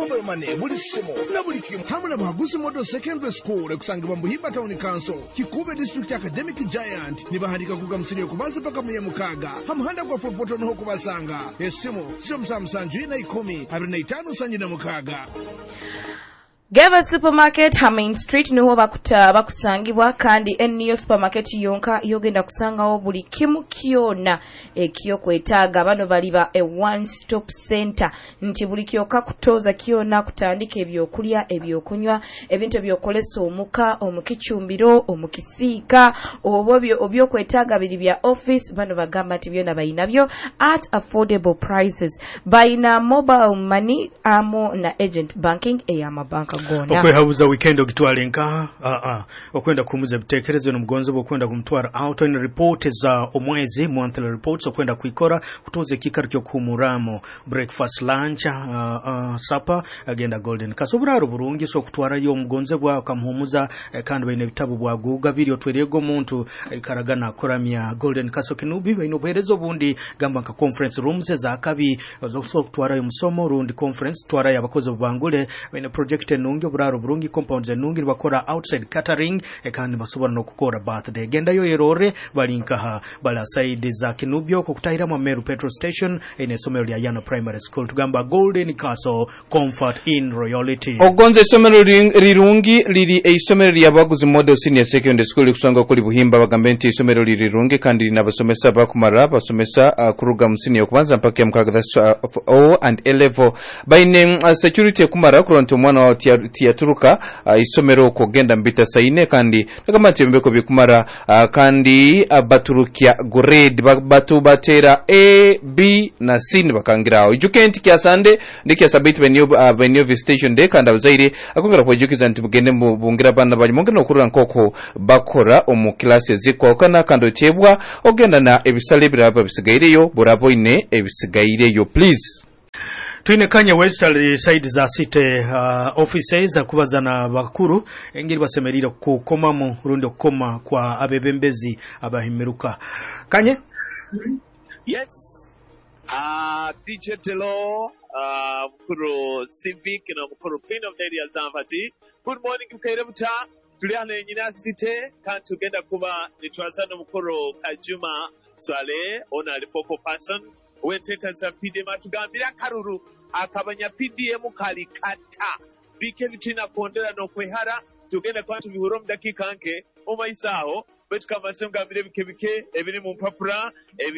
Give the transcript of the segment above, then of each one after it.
mobile money buli simu na buli kimu hamwe na Bagusi Model Secondary School ekusangibwa Buhimba Town Council Kikube District Academic Giant nibahandika kuga msiri kubanza paka muye mukaga hamuhanda kwa fopoto noho kubasanga esimu sio msamsanju ina 10 abiri na 5 sanji na mukaga. Geva Supermarket Main Street niho bakusangibwa kandi eniyo supermarket yonka yogenda kusangawo buli kimu kyona ekiyo kwetaaga bano baliba a one stop center nti buli kyoka kutoza kyona kutandika ebyokulya ebyokunywa ebintu byokolesa omuka omukichumbiro omukisiika obyo kwetaaga bili bya office bano bagamba nti byona bayinabyo at affordable prices bayina mobile money amo na agent banking eyamabanka okwehabuza weekend ogitwalenka okwenda kumuza bitekerezo n'omugonzo bokwenda kumutwara out in report za omwezi monthly reports okwenda kuikora kutoze kikaro kyo kumuramo breakfast lunch supper agenda golden kasoburaro burungi so kutwara yo omugonzo bwa kamuhumuza kandi bayine bitabu bwa guga biri twerego muntu karagana koramya golden kasokinubi bayino bwerezo bundi gamba ka conference rooms za kabi zo kutwara yo musomo rundi conference twara yabakoze bubangule bayine project nungi buraro burungi compounds nungi bakora outside catering kandi basobora no kukora birthday genda yo yerore balinkaha bala side za kinubyo ko kutahira mu Meru petrol station ine somero lya Yano primary school tugamba Golden Castle comfort in royalty ogonze somero rirungi liri isomero lya Baguzi Model Senior Secondary School kusanga kuli Buhimba bagambe nti isomero lirirungi kandi linabasomesa bakumara basomesa kuruga musini okubanza mpaka ya mukaga O and A level baine security kumara kuronto omwana wa tiyaturuka isomero kogenda mbita saine kandi nakamati mbeko bikumara kandi baturukia grade batu batera A B na C bakangirawo ijukenti kya Sunday ndikya sabiti benyo station de kandi abazaire akongera kwejukiza nti bugende mu bungira bana banyonge no kurura nkoko bakora omu classes zikwa kana kando chebwa ogenda na ebisale biraba bisigaireyo burabo ine ebisigaireyo please. Tuine Kanye Western side za city offices za kubazana bakuru engiri basemerira kukoma mu rundo koma kwa abebembezi abahimeruka Kanye. Yes. DJ Telo mukuru civic na mukuru Queen of Area Zamfati. Good morning kukaire buta tuli hano nyina city kandi tugenda kuba nitwazana mukuru Kajuma Swale ona ali focal person weteka za PDM atugambira karuru akabanya PDM kalikata bike bitina kondera no kwehara tugenda kwantu bihuro mudakika nke omaisaho betuka masengambire bike ebiri mu mpapura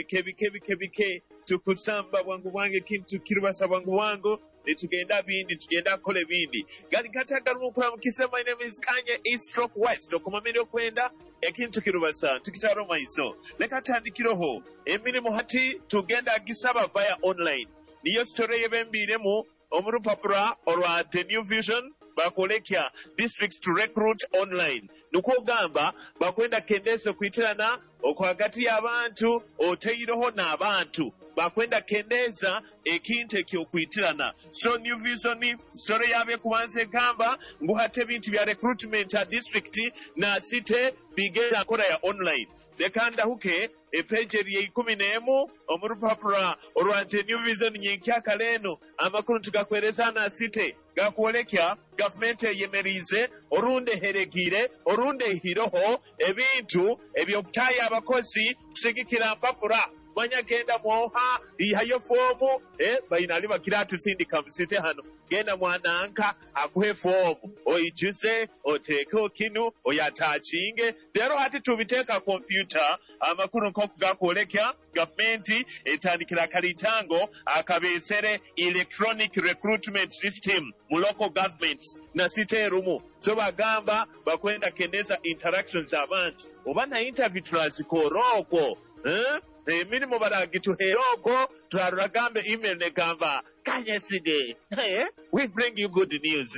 ebike tukusamba bwangu bwange kintu kirubasa bwangu wangu nitugenda bindi tugenda kole bindi gali katagaru mukura mukise. My name is Kanye East Stroke West okumamiro kwenda ekintu kirubasa tukitaro maiso leka tandikiroho emirimu hati tugenda gisaba via online niyo story yebembiremu omurupapura orwa The New Vision bakolekya districts to recruit online nuko gamba bakwenda kendese kwitirana okwagati y'abantu oteiroho n'abantu bakwenda kendeza ekinte kyokwitirana so New Vision story yabe kubanze gamba nguhate bintu bya recruitment a district na city bigera kora ya online dekanda huke page ya 11 omurupapura orwante New Vision nyenkya kaleno amakuru tukakwereza na city gakuolekya government yemerize orunde heregire orunde hiroho ebintu ebyokutaya abakozi kusigikira mpapura manya genda mwoha ihayo fomu bayinali bakiratu sindika msite hano genda mwananka akuhe fomu oijuze oteke kinu oyatachinge lero hati tubiteka computer amakuru nko gakolekya government etandikira kalitango akabesere electronic recruitment system mu local governments na site rumu so bagamba bakwenda kendeza interactions abantu obana interview trazikorogo minimum baragitu heroko turagambe email negamba Kanye Side we bring you good news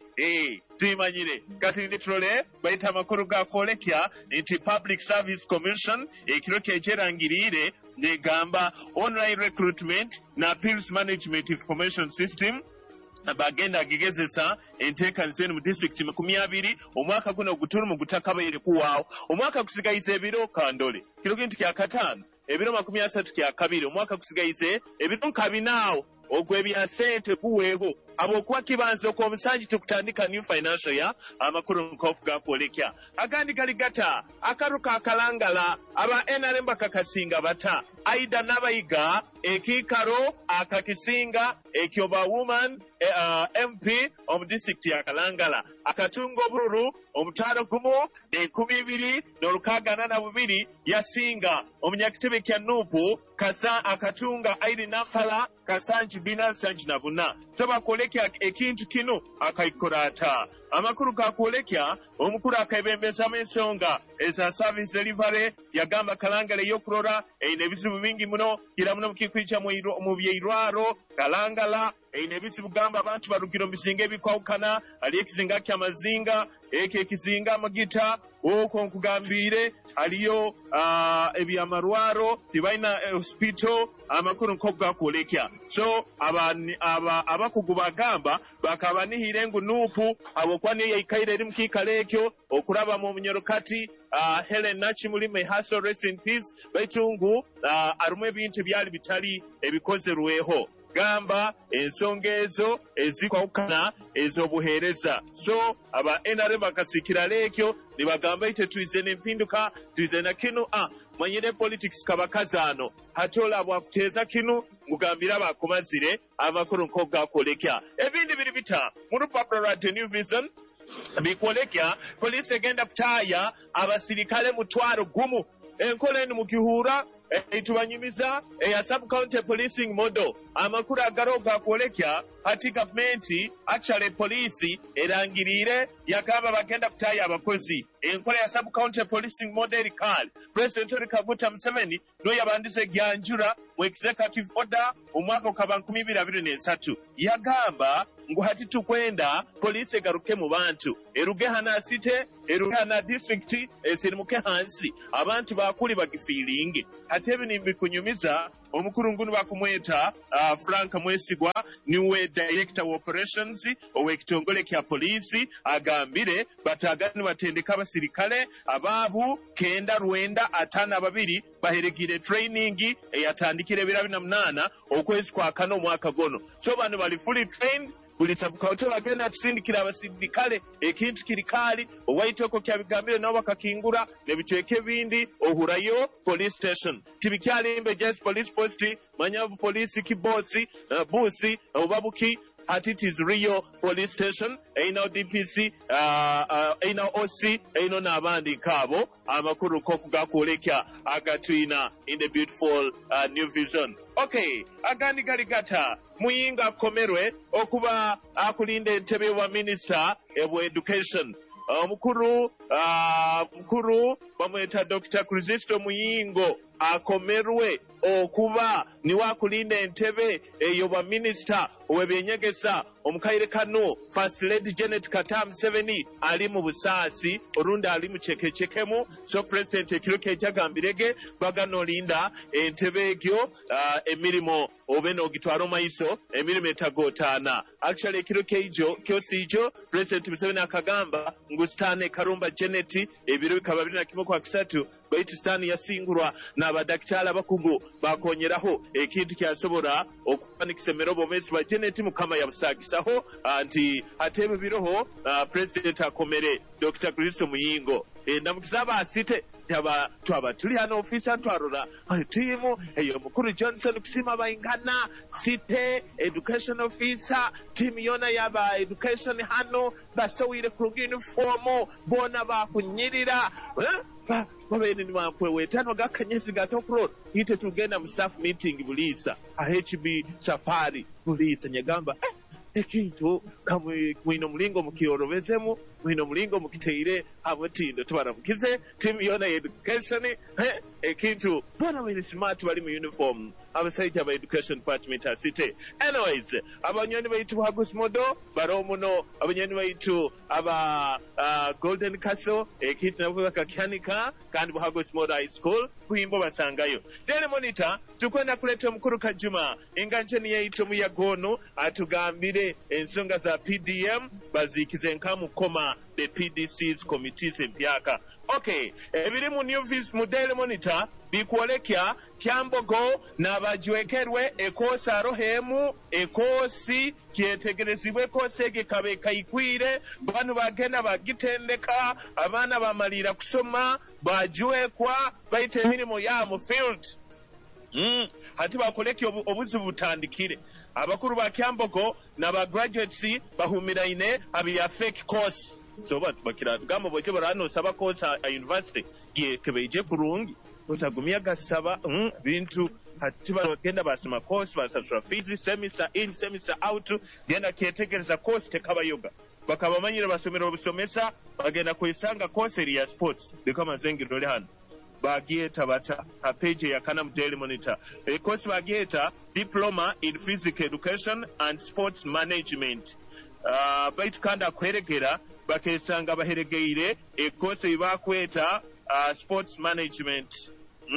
tuyimanyire kati nitrole baita makuru ga kolekya nti Public Service Commission ekiro kejerangirire negamba online recruitment na appeals management information system bagenda gigezesa enteka nsene mu district 12 omwaka guno guturu mu gutakabayire kuwao omwaka kusigayize ebiro kandole kiro kintu kya katano ebiro 32 kya kabiri omwaka kusigayize ebiro kabinawo ogwebya sente kuweho abokuwa kibanzo ko omusanji tukutandika new financial ya amakuru nkofu gakwolekya agandi gali gata akaruka akalangala aba NRM bakakasinga bata aida n'abayiga ekikaro akakisinga ekyoba woman MP omu district ya Kalangala akatunga obururu omutwalo gumu n'enkumi n'olukaaga na bubiri yasinga omunyakitebe kya Nuupu kasa akatunga aidi nampala kasanji bina sanji na buna saba kwolekya ekintu kino akayikorata amakuru gakwolekya omukulu akebembeza ensonga eza service delivery yagamba Kalangala yokurora eine ebizibu bingi muno kira muno mukikwica mu byeirwaro Kalangala eine ebizibu gamba abantu barugiro mu bizinga ebikwawukana ali ekizinga ky'amazinga ekizinga amagita okwo nkugambire aliyo ebyamarwaro tibaina hospital amakuru nko gakwolekya so abakugu bagamba bakabanihire ngu Nuupu abokwa niyo yayikaire eri mukikale ekyo okuraba mu munyorokati Helen Nachimulime Hassel rest in peace baitungu arumu ebintu byali bitali ebikozerweho gamba ensonga ezo ezikwawukana ez'obuheereza so aba NRM bakasikira lekyo nibagamba ite tuize n'empinduka tuize na kino manyire politics kabakazano hatola bwakuteeza kino ngugambira bakomazire amakuru nko gakwolekya ebindi biri bita mu rupapuro lwa The New Vision bikwolekya polisi egenda kutaaya abasirikale mutwalo gumu enkola eno mukihura itubanyumiza ya sub county policing model amakuru agaro gakwolekya hati gavumenti actually police erangirire yakaba bagenda kutaya abakozi enkola ya sub county policing model kali President Kaguta Museveni no yabandize gyanjura mu executive order omwaka okaba 2023 yagamba ngu hati tukwenda police egaruke mu bantu eruge hana city eruge hana district esirimuke hansi abantu bakuli bagifilingi hati ebinimbi kunyumiza omukuru ngunu bakumweta Frank Mwesigwa niwe director of operations owekitongole kya polisi agambire batagani batendeka abasirikale ababu kenda rwenda atana babiri baheregire training eyatandikire 2008 okwezi kwa kano omwaka gono so bano bali fully trained buli sabukauto bagenda tusindikira abasirikale ekintu kirikali owaitoko kyabigambire nabo bakakingura nebitweke bindi ohurayo police station tibikyalimbe just police post manyabu police kibosi busi obabuki at it is Rio police station eino DPC eino OC eino nabandi kabo amakuru ko kugakwolekya agatwina in the beautiful New Vision. Okay, agandi galigata muyinga komerwe okuba akulinde entebe wa minister of education mukuru bamweta Dr. Kristo Muyingo akomerwe okuba niwakulinda entebe eyo ba minister owebyenyegesa omukaire kano First Lady Janet Katam 7 ali mu busaasi orunda ali mu chekechekemu so president ekiroke kyagambirege bagano linda entebe egyo emirimo obeno gitwaro maiso emirimo etagotana actually ekiroke ijo kyosijo president Museveni akagamba ngustane Karumba Janet ebiro bikaba 21 baitu stani yasingurwa n'abadaktari abakugu bakonyeraho ekintu kyasobora okupanikisa emerobo mesi ba Janet mukama yabusagisaho anti atebe biroho president akomere Dr. Kristo Muyingo ndamukizaba asite twaba tuli hano ofisa twarora timu eyo mukuru Johnson kusima bayingana site education officer team yona yaba education hano basowire ku uniform bona bakunyirira babene ni makwewe tano gakanyesi gatokro ite tugenda mu staff meeting bulisa HB safari bulisa nyagamba ekintu kamwe mwino mulingo mukiorovezemu mwino mulingo mukiteire abatindo tubaramukize team yona education ekintu bona mwini smart bali mu uniform abasaita ba education department asite anyways abanyoni baitu Hagus Modo baromuno abanyoni baitu aba Golden Castle ekintu nabo kakyanika kandi Hagus Modo High School kuhimbo basangayo Daily Monitor tukwenda kuleta mukuru Kajuma enganjeni yaitu mu yagono atugambire ensonga za PDM bazikize nkamu koma the PDC's committees empyaka Okay, ebiri mu News mu Daily Monitor bikwolekya Kyambogo n'abajiwekerwe ekoosi arohemu ekoosi kyetegerezibwe ekoosi ege kabe kayikwire banu bagenda bagitendeka abaana bamalira kusoma bajiwekwa bayita emirimu ya mu field. Hati bakolekya obuzibu butandikire abakuru ba Kyambogo n'aba graduates bahumiraine abiri ya fake course. So bakira tugamba boje barano saba course a university ye kebeje kurungi utagumya gasaba bintu hati bagenda basima course basasura fees semester in semester out genda ketegereza course tekaba yoga bakabamanyira basomero obusomesa bagenda kuyisanga course ya sports dekama zengiro le hano bagieta bata a page ya Kana Daily Monitor course bagieta diploma in physical education and sports management. Baitu kanda kweregera bakesanga baheregeire ekose ibakweta sports management.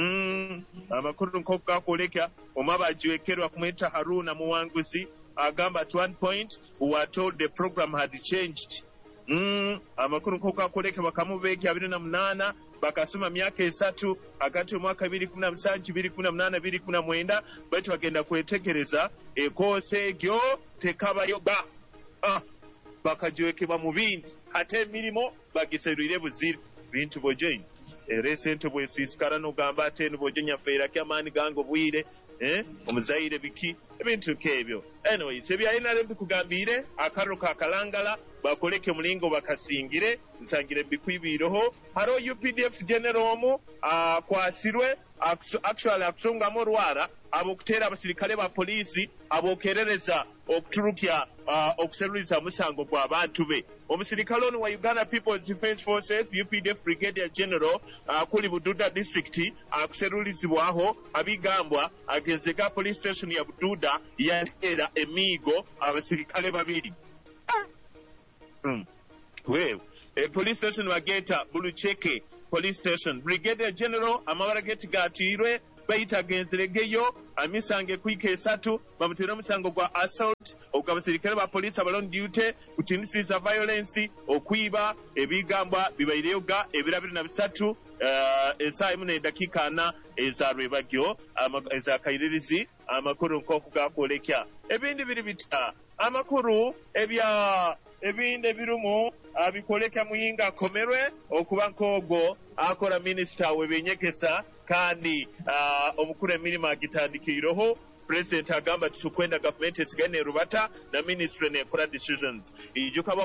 Amakuru nkoka koleka omabajiwekerwa kumweta Haruna Muwanguzi agamba at one point who were told the program had changed. Amakuru nkoka koleka bakamubeki 28 bakasoma myaka 3 agati mwaka 2017 2018 2019 baitu bagenda kwetegereza ekose gyo tekaba yoga bakajiwekebwa mu bindi ate emirimo bagiserwire buziri bintu bojenyi recent bwesisikala nogamba ate nibojenya feera kyamaani gango bwire omuzaire biki ebintu kebyo. Anyway sebyalina lembi kugambire akaro kakalangala bakoleke mulingo bakasingire nsangire bikwibiroho haro UPDF general kwasirwe actually akusonga mu rwara abokutera abasirikale ba polisi abokerereza okuturukya okuseruliza musango kwa abantu be. Omusirikale ono wa Uganda People's Defence Forces UPDF Brigadier General kuli Bududa district akuserulizibwaho abigambwa agezeka police station ya Bududa yatera emigo abasirikale babiri. Wewe police station wageta Bulucheke police station Brigadier General amabara geti gatirwe bayita genzeregeyo amisange kwike 3 bamutera musango gwa assault okabasirikale ba police abalon duty kutindisiza violence okwiba ebigambwa bibayireyoga ebirabiri na 3 esa imune dakika 4 ezarwe bagyo eza kairirizi amakuru nkoku gakolekya ebindi biri bita amakuru ebinde birumu abikoleka muyinga komerwe okuba nkogo akora minister webenyekesa kandi omukuru emirimo agitandikiroho president agamba tukwenda government esigane rubata na ministry nekora decisions ijuka